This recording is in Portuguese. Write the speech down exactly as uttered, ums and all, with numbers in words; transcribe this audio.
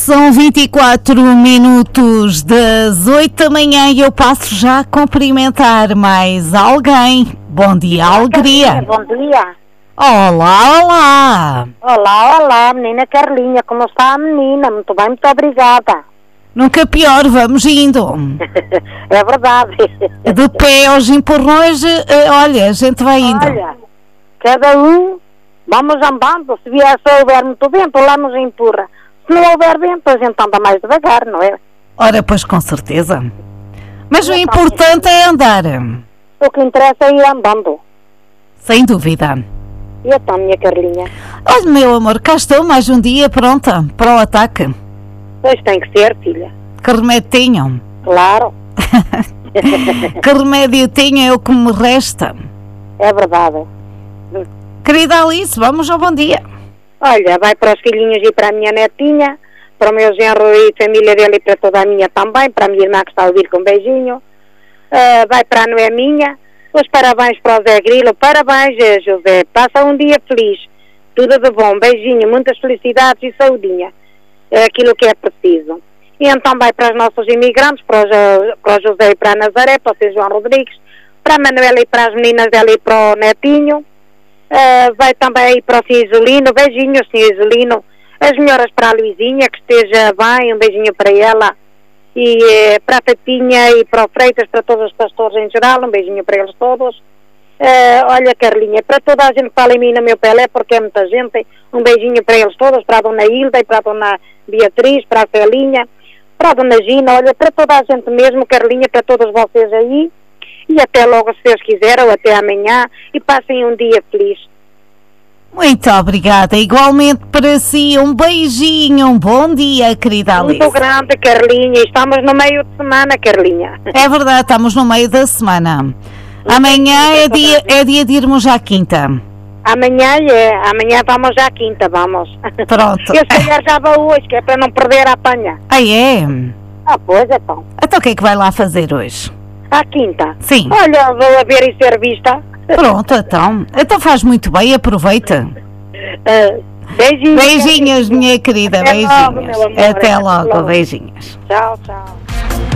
São vinte e quatro minutos das oito da manhã e eu passo já a cumprimentar mais alguém. Bom dia, Alegria. Bom dia. Olá, olá. Olá, olá, menina Carlinha. Como está a menina? Muito bem, muito obrigada. Nunca pior, vamos indo. É verdade. De pé aos empurrões, eh, olha, a gente vai indo. Olha, cada um, vamos andando. Se vier, se houver muito vento, lá nos empurra. Se não houver vento, a gente anda mais devagar, não é? Ora, pois com certeza. Mas o importante é andar. O que interessa é ir andando. Sem dúvida. E então, minha Carlinha? Olha, meu amor, cá estou mais um dia pronta para o ataque. Pois tem que ser, filha. Que remédio tenham? Claro. Que remédio tenho é o que me resta. É verdade. Querida Alice, vamos ao bom dia. Olha, vai para os filhinhos e para a minha netinha, para o meu genro e família dele e para toda a minha também, para a minha irmã que está a ouvir com um beijinho. Uh, vai para a Noeminha. Os parabéns para o Zé Grilo. Parabéns, José. Passa um dia feliz. Tudo de bom. Beijinho, muitas felicidades e saudinha. É aquilo que é preciso. E então vai para os nossos imigrantes, para o, para o José e para a Nazaré, para o Sr. João Rodrigues, para a Manuela e para as meninas dela e para o Netinho. Uh, vai também aí para o senhor Isolino. Beijinho, senhor Isolino. As melhoras para a Luizinha, que esteja bem. Um beijinho para ela. E eh, para a Tatinha e para o Freitas, para todos os pastores em geral, um beijinho para eles todos. Uh, olha, Carlinha, para toda a gente que fala em mim no meu Pelé, porque é muita gente, um beijinho para eles todos, para a Dona Hilda e para a Dona Beatriz, para a Celinha, para a Dona Gina, olha, para toda a gente mesmo, Carlinha, para todos vocês aí, e até logo, se Deus quiser, ou até amanhã, e passem um dia feliz. Muito obrigada, igualmente para si, um beijinho, um bom dia, querida Alice. Muito grande, Carlinha, estamos no meio de semana, Carlinha. É verdade, estamos no meio da semana. Amanhã é dia, é dia de irmos à quinta. Amanhã é, amanhã vamos à quinta, vamos. Pronto. Eu se calhar já vou hoje, que é para não perder a apanha. Ah, é? Ah, pois, então. Então o que é que vai lá fazer hoje? À quinta? Sim. Olha, vou a ver e ser vista. Pronto, então. Então faz muito bem, aproveita. Uh, beijinhos. Beijinhos, minha querida, Até beijinhos. logo, meu amor. Até logo, Até logo. beijinhos. Tchau, tchau.